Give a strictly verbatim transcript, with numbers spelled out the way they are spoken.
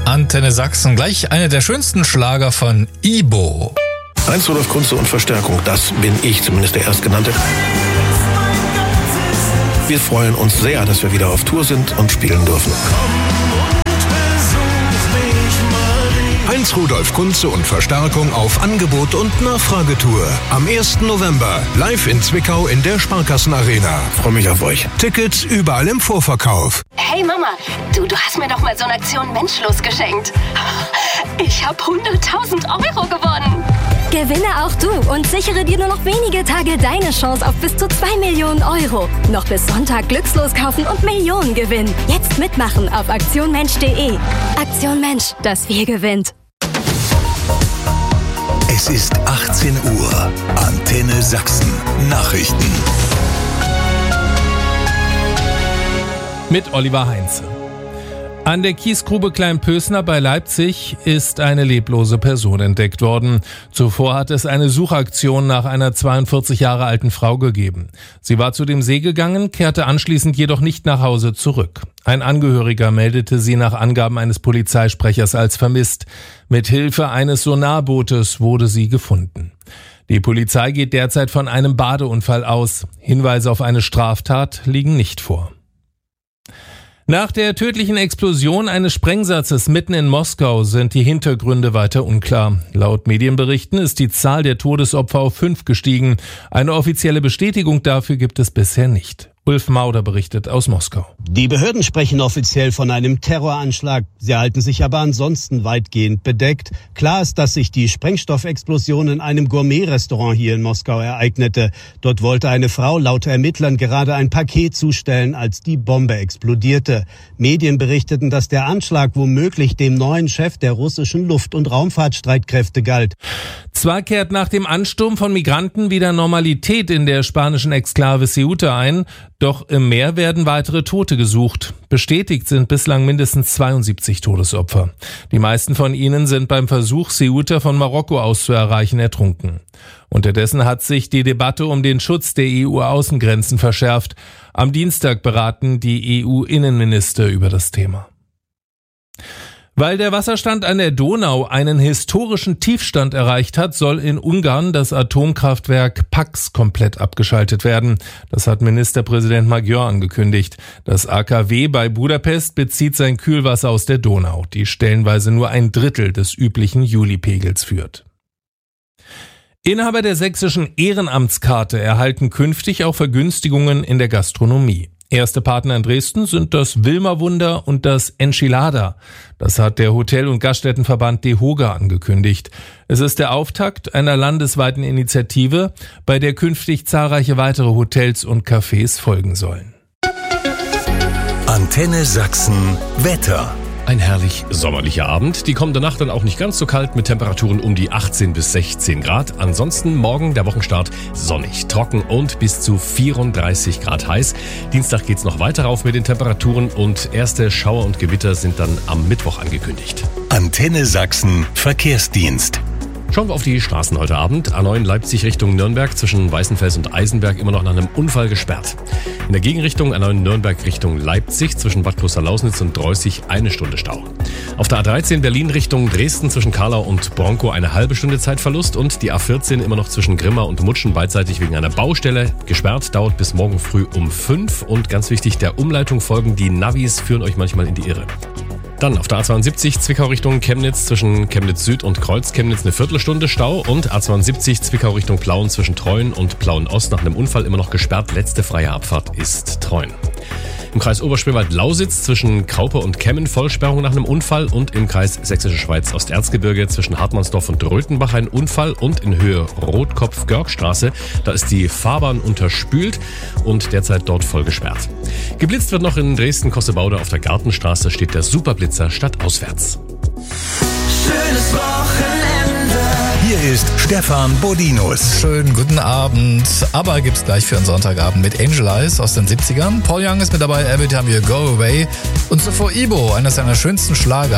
Antenne Sachsen. Gleich einer der schönsten Schlager von Ibo. Heinz Rudolf Kunze und Verstärkung, das bin ich, zumindest der Erstgenannte. Wir freuen uns sehr, dass wir wieder auf Tour sind und spielen dürfen. Heinz Rudolf Kunze und Verstärkung auf Angebot und Nachfragetour. Am ersten November live in Zwickau in der Sparkassenarena. Freue mich auf euch. Tickets überall im Vorverkauf. Hey Mama, du, du hast mir doch mal so eine Aktion Menschlos geschenkt. Ich habe hunderttausend Euro gewonnen. Gewinne auch du und sichere dir nur noch wenige Tage deine Chance auf bis zu zwei Millionen Euro. Noch bis Sonntag glückslos kaufen und Millionen gewinnen. Jetzt mitmachen auf aktionmensch punkt de. Aktion Mensch, das Wir gewinnt. Es ist achtzehn Uhr. Antenne Sachsen. Nachrichten. Mit Oliver Heinze. An der Kiesgrube Kleinpösner bei Leipzig ist eine leblose Person entdeckt worden. Zuvor hat es eine Suchaktion nach einer zweiundvierzig Jahre alten Frau gegeben. Sie war zu dem See gegangen, kehrte anschließend jedoch nicht nach Hause zurück. Ein Angehöriger meldete sie nach Angaben eines Polizeisprechers als vermisst. Mit Hilfe eines Sonarbootes wurde sie gefunden. Die Polizei geht derzeit von einem Badeunfall aus. Hinweise auf eine Straftat liegen nicht vor. Nach der tödlichen Explosion eines Sprengsatzes mitten in Moskau sind die Hintergründe weiter unklar. Laut Medienberichten ist die Zahl der Todesopfer auf fünf gestiegen. Eine offizielle Bestätigung dafür gibt es bisher nicht. Ulf Mauder berichtet aus Moskau. Die Behörden sprechen offiziell von einem Terroranschlag. Sie halten sich aber ansonsten weitgehend bedeckt. Klar ist, dass sich die Sprengstoffexplosion in einem Gourmet-Restaurant hier in Moskau ereignete. Dort wollte eine Frau laut Ermittlern gerade ein Paket zustellen, als die Bombe explodierte. Medien berichteten, dass der Anschlag womöglich dem neuen Chef der russischen Luft- und Raumfahrtstreitkräfte galt. Zwar kehrt nach dem Ansturm von Migranten wieder Normalität in der spanischen Exklave Ceuta ein, doch im Meer werden weitere Tote gesucht. Bestätigt sind bislang mindestens zweiundsiebzig Todesopfer. Die meisten von ihnen sind beim Versuch, Ceuta von Marokko aus zu erreichen, ertrunken. Unterdessen hat sich die Debatte um den Schutz der E U-Außengrenzen verschärft. Am Dienstag beraten die E U-Innenminister über das Thema. Weil der Wasserstand an der Donau einen historischen Tiefstand erreicht hat, soll in Ungarn das Atomkraftwerk Paks komplett abgeschaltet werden. Das hat Ministerpräsident Magyar angekündigt. Das A K W bei Budapest bezieht sein Kühlwasser aus der Donau, die stellenweise nur ein Drittel des üblichen Julipegels führt. Inhaber der sächsischen Ehrenamtskarte erhalten künftig auch Vergünstigungen in der Gastronomie. Erste Partner in Dresden sind das Wilmerwunder und das Enchilada. Das hat der Hotel- und Gaststättenverband DEHOGA angekündigt. Es ist der Auftakt einer landesweiten Initiative, bei der künftig zahlreiche weitere Hotels und Cafés folgen sollen. Antenne Sachsen Wetter. Ein herrlich sommerlicher Abend. Die kommende Nacht dann auch nicht ganz so kalt mit Temperaturen um die achtzehn bis sechzehn Grad. Ansonsten morgen der Wochenstart sonnig, trocken und bis zu vierunddreißig Grad heiß. Dienstag geht's noch weiter rauf mit den Temperaturen und erste Schauer und Gewitter sind dann am Mittwoch angekündigt. Antenne Sachsen Verkehrsdienst. Schauen wir auf die Straßen heute Abend. A neun Leipzig Richtung Nürnberg zwischen Weißenfels und Eisenberg immer noch nach einem Unfall gesperrt. In der Gegenrichtung A neun Nürnberg Richtung Leipzig zwischen Bad Klosterlausnitz und Dreußig eine Stunde Stau. Auf der A dreizehn Berlin Richtung Dresden zwischen Karlau und Bronkow eine halbe Stunde Zeitverlust und die A vierzehn immer noch zwischen Grimma und Mutschen beidseitig wegen einer Baustelle gesperrt, dauert bis morgen früh um fünf und ganz wichtig, der Umleitung folgen, die Navis führen euch manchmal in die Irre. Dann auf der A zweiundsiebzig Zwickau Richtung Chemnitz zwischen Chemnitz Süd und Kreuz Chemnitz eine Viertelstunde Stau und A zweiundsiebzig Zwickau Richtung Plauen zwischen Treuen und Plauen Ost nach einem Unfall immer noch gesperrt. Letzte freie Abfahrt ist Treuen. Im Kreis Oberspreewald-Lausitz zwischen Kraupe und Kemmen Vollsperrung nach einem Unfall und im Kreis Sächsische Schweiz Osterzgebirge zwischen Hartmannsdorf und Röthenbach ein Unfall und in Höhe Rotkopf-Görgstraße, da ist die Fahrbahn unterspült und derzeit dort voll gesperrt. Geblitzt wird noch in Dresden-Kossebaude auf der Gartenstraße, steht der Superblitzer stadtauswärts. Schönes Wochenende. Hier ist Stefan Bodinus. Schönen guten Abend. Aber gibt's gleich für einen Sonntagabend mit Angel Eyes aus den siebzigern. Paul Young ist mit dabei, Every Time You Go Away. Und zuvor Ibo, eines seiner schönsten Schlager.